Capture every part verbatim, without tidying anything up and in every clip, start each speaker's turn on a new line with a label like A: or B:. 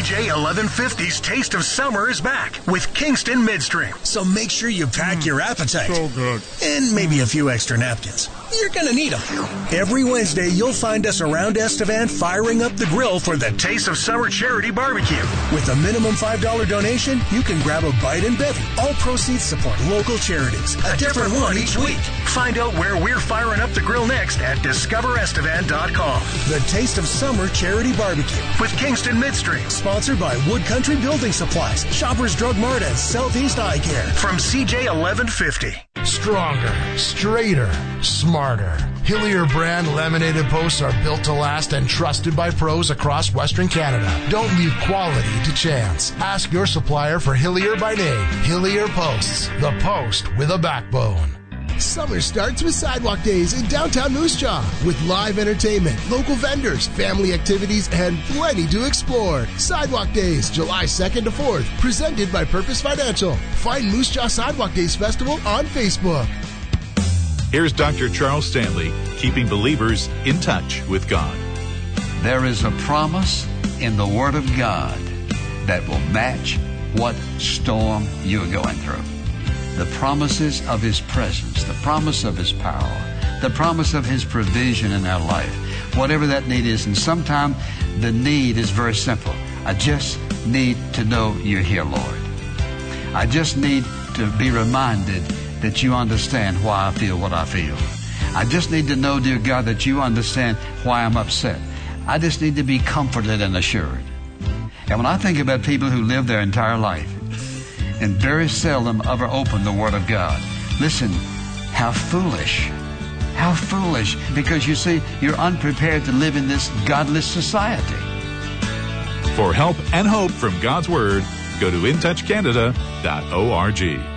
A: J eleven fifty's Taste of Summer is back with Kingston Midstream. So make sure you pack mm, your appetite.
B: So good.
A: And maybe a few extra napkins. You're going to need them. Every Wednesday, you'll find us around Estevan firing up the grill for the Taste of Summer Charity Barbecue. With a minimum five dollars donation, you can grab a bite and bevy. All proceeds support local charities. A different one each week. Find out where we're firing up the grill next at discover estevan dot com. The Taste of Summer Charity Barbecue with Kingston Midstream. Sponsored by Wood Country Building Supplies, Shoppers Drug Mart, and Southeast Eye Care. From C J eleven fifty.
C: Stronger, straighter, smarter. Hillier brand laminated posts are built to last and trusted by pros across Western Canada. Don't leave quality to chance. Ask your supplier for Hillier by name. Hillier Posts, the post with a backbone.
D: Summer starts with Sidewalk Days in downtown Moose Jaw with live entertainment, local vendors, family activities, and plenty to explore. Sidewalk Days, July second to fourth, presented by Purpose Financial. Find Moose Jaw Sidewalk Days Festival on Facebook.
E: Here's Doctor Charles Stanley, keeping believers in touch with God.
F: There is a promise in the Word of God that will match what storm you're going through. The promises of His presence, the promise of His power, the promise of His provision in our life, whatever that need is. And sometimes the need is very simple. I just need to know You're here, Lord. I just need to be reminded that You understand why I feel what I feel. I just need to know, dear God, that You understand why I'm upset. I just need to be comforted and assured. And when I think about people who live their entire life and very seldom ever open the Word of God, listen, how foolish. How foolish. Because you see, you're unprepared to live in this godless society.
E: For help and hope from God's Word, go to in touch canada dot org.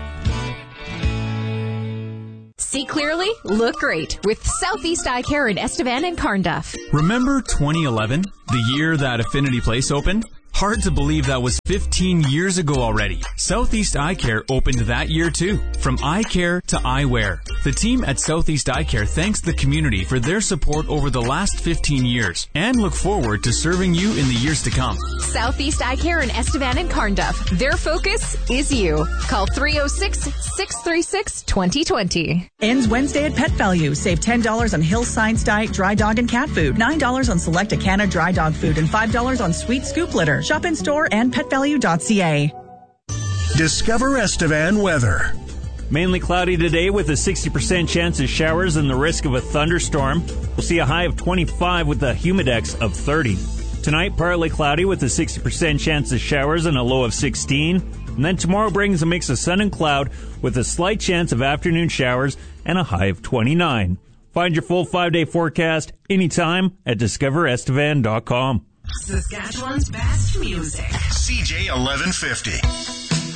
G: See clearly, look great with Southeast Eye Care in Estevan and Carnduff.
H: Remember twenty eleven, the year that Affinity Place opened? Hard to believe that was fifteen years ago already. Southeast Eye Care opened that year too. From eye care to eyewear. The team at Southeast Eye Care thanks the community for their support over the last fifteen years and look forward to serving you in the years to come.
G: Southeast Eye Care in Estevan and Carnduff. Their focus is you. Call three oh six, six three six, two oh two oh.
I: Ends Wednesday at Pet Value. Save ten dollars on Hill Science Diet dry dog and cat food, nine dollars on select Acana dry dog food, and five dollars on Sweet Scoop litter. Shop in store and pet value dot c a.
A: Discover Estevan weather.
J: Mainly cloudy today with a sixty percent chance of showers and the risk of a thunderstorm. We'll see a high of twenty-five with a humidex of thirty. Tonight, partly cloudy with a sixty percent chance of showers and a low of sixteen. And then tomorrow brings a mix of sun and cloud with a slight chance of afternoon showers and a high of twenty-nine. Find your full five-day forecast anytime at discover estevan dot com.
K: Saskatchewan's best music.
A: C J eleven fifty.